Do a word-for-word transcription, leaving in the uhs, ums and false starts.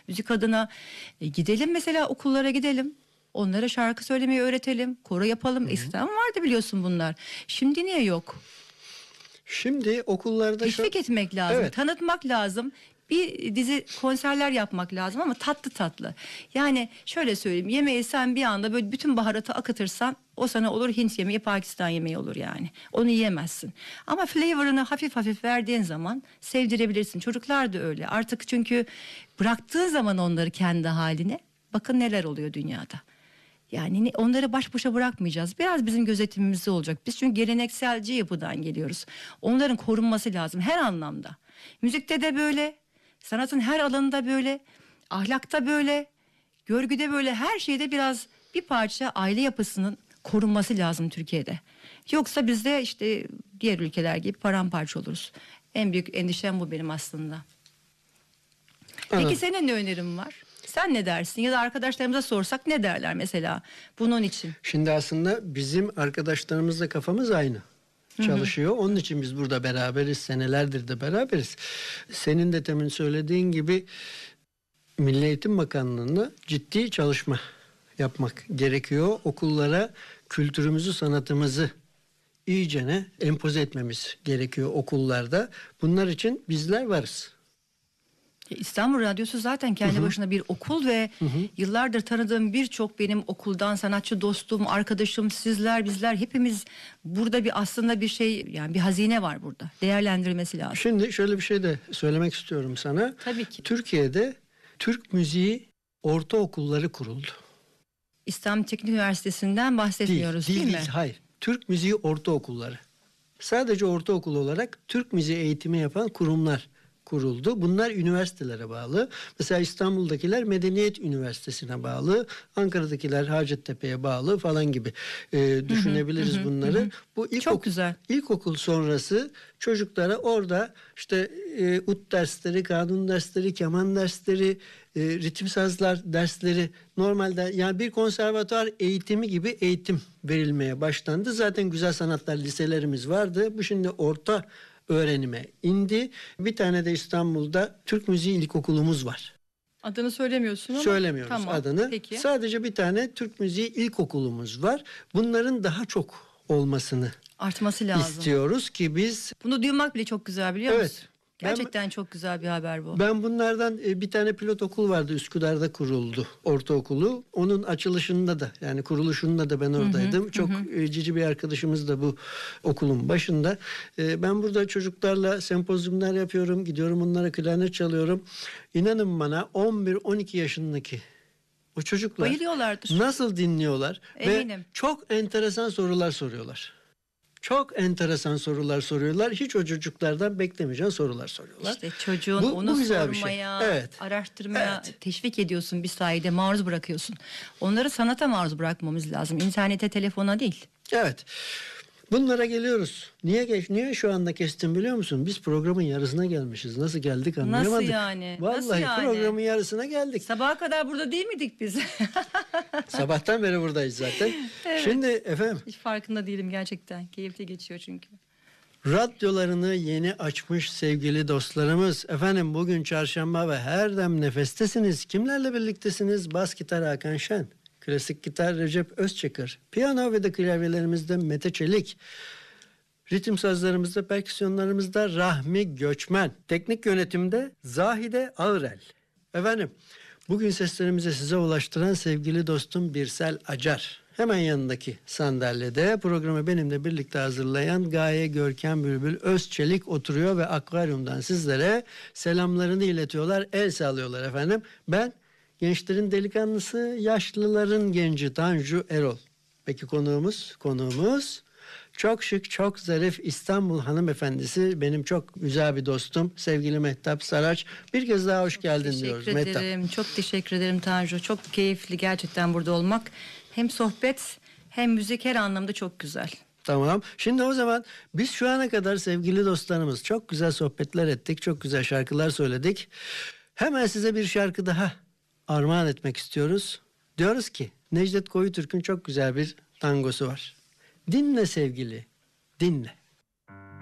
Müzik adına e, gidelim mesela, okullara gidelim. Onlara şarkı söylemeyi öğretelim. Koro yapalım. Eskiden vardı biliyorsun bunlar. Şimdi niye yok? Şimdi okullarda Teşvik şu... etmek lazım. Evet. Tanıtmak lazım. Bir dizi konserler yapmak lazım ama tatlı tatlı. Yani şöyle söyleyeyim, yemeği sen bir anda böyle bütün baharatı akıtırsan o sana olur Hint yemeği, Pakistan yemeği olur yani. Onu yiyemezsin. Ama flavor'ını hafif hafif verdiğin zaman sevdirebilirsin. Çocuklar da öyle. Artık çünkü bıraktığın zaman onları kendi haline, bakın neler oluyor dünyada. Yani onları baş başa bırakmayacağız. Biraz bizim gözetimimizde olacak. Biz çünkü gelenekselci yapıdan geliyoruz. Onların korunması lazım her anlamda. Müzikte de böyle, sanatın her alanında böyle, ahlakta böyle, görgüde böyle, her şeyde biraz bir parça aile yapısının korunması lazım Türkiye'de. Yoksa biz de işte diğer ülkeler gibi paramparça oluruz. En büyük endişem bu benim aslında. Peki Anladım. senin ne önerin var? Sen ne dersin? Ya da arkadaşlarımıza sorsak ne derler mesela bunun için? Şimdi aslında bizim arkadaşlarımızla kafamız aynı. Çalışıyor. Hı hı. Onun için biz burada beraberiz. Senelerdir de beraberiz. Senin de temin söylediğin gibi Milli Eğitim Bakanlığı'na ciddi çalışma yapmak gerekiyor. Okullara kültürümüzü, sanatımızı iyicene empoze etmemiz gerekiyor okullarda. Bunlar için bizler varız. İstanbul Radyosu zaten kendi Hı hı. başına bir okul ve Hı hı. yıllardır tanıdığım birçok benim okuldan sanatçı dostum, arkadaşım, sizler, bizler hepimiz burada bir aslında bir şey, yani bir hazine var burada. Değerlendirmesi lazım. Şimdi şöyle bir şey de söylemek istiyorum sana. Tabii ki. Türkiye'de Türk müziği ortaokulları kuruldu. İstanbul Teknik Üniversitesi'nden bahsetmiyoruz değil, değil, değil değil mi? Hayır. Türk müziği ortaokulları. Sadece ortaokul olarak Türk müziği eğitimi yapan kurumlar kuruldu. Bunlar üniversitelere bağlı. Mesela İstanbul'dakiler Medeniyet Üniversitesi'ne bağlı. Ankara'dakiler Hacettepe'ye bağlı falan gibi e, düşünebiliriz hı hı, bunları. hı. Bu ilk Çok ok- güzel. İlkokul sonrası çocuklara orada işte e, ut dersleri, kanun dersleri, keman dersleri, e, ritim sazlar dersleri, normalde yani bir konservatuvar eğitimi gibi eğitim verilmeye başlandı. Zaten güzel sanatlar liselerimiz vardı. Bu şimdi orta öğrenime indi. Bir tane de İstanbul'da Türk Müziği İlkokulumuz var. Adını söylemiyorsun ama. Söylemiyoruz Tamam, adını. peki. Sadece bir tane Türk Müziği İlkokulumuz var. Bunların daha çok olmasını Artması lazım. istiyoruz ki biz... Bunu duymak bile çok güzel, biliyor Evet. musun? Gerçekten Ben, çok güzel bir haber bu. Ben bunlardan bir tane pilot okul vardı, Üsküdar'da kuruldu ortaokulu. Onun açılışında da, yani kuruluşunda da ben oradaydım. Hı hı, çok hı. cici bir arkadaşımız da bu okulun başında. Ben burada çocuklarla sempozyumlar yapıyorum. Gidiyorum onlara klarnet çalıyorum. İnanın bana on bir on iki yaşındaki o çocuklar bayılıyorlardır. Nasıl dinliyorlar? Eminim. Ve çok enteresan sorular soruyorlar. Çok enteresan sorular soruyorlar. Hiç o çocuklardan beklemeyeceğin sorular soruyorlar. İşte çocuğun bu, onu bu sormaya, şey. Evet. araştırmaya Evet. teşvik ediyorsun, bir sayede maruz bırakıyorsun. Onları sanata maruz bırakmamız lazım. İnternete, telefona değil. Evet. Bunlara geliyoruz. Niye geç? Niye şu anda kestim biliyor musun? Biz programın yarısına gelmişiz. Nasıl geldik anlayamadık. Nasıl yani? Vallahi Nasıl yani? programın yarısına geldik. Sabaha kadar burada değil miydik biz? Sabahtan beri buradayız zaten. Evet. Şimdi efendim. Hiç farkında değilim gerçekten. Keyifli geçiyor çünkü. Radyolarını yeni açmış sevgili dostlarımız. Efendim bugün çarşamba ve her dem nefestesiniz. Kimlerle birliktesiniz? Bas gitar Hakan Şen. Klasik gitar Recep Özçakır. Piyano ve de klavyelerimizde Mete Çelik. Ritim sazlarımızda, perküsyonlarımızda Rahmi Göçmen. Teknik yönetimde Zahide Ağırel. Efendim bugün seslerimizi size ulaştıran sevgili dostum Birsel Acar. Hemen yanındaki sandalyede programı benimle birlikte hazırlayan Gaye Görkem Bülbül Özçelik oturuyor ve akvaryumdan sizlere selamlarını iletiyorlar, el sallıyorlar efendim. Ben gençlerin delikanlısı, yaşlıların genci Tanju Erol. Peki konuğumuz, konuğumuz çok şık, çok zarif İstanbul hanımefendisi, benim çok güzel bir dostum sevgili Mehtap Saraç. Bir kez daha hoş çok geldin diyoruz Mehtap. Teşekkür ederim, çok teşekkür ederim Tanju. Çok keyifli gerçekten burada olmak. Hem sohbet hem müzik her anlamda çok güzel. Tamam. Şimdi o zaman biz şu ana kadar sevgili dostlarımız çok güzel sohbetler ettik. Çok güzel şarkılar söyledik. Hemen size bir şarkı daha armağan etmek istiyoruz. Diyoruz ki Necdet Koyutürk'ün çok güzel bir tangosu var. Dinle sevgili, dinle.